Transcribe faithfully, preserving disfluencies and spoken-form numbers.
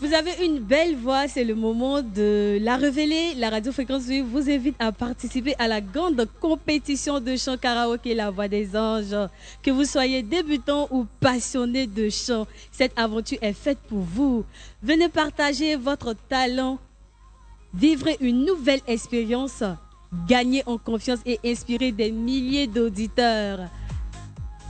Vous avez une belle voix, c'est le moment de la révéler. La Radio Fréquence vous invite à participer à la grande compétition de chant karaoké La Voix des Anges. Que vous soyez débutant ou passionné de chant, cette aventure est faite pour vous. Venez partager votre talent, vivre une nouvelle expérience, gagner en confiance et inspirer des milliers d'auditeurs.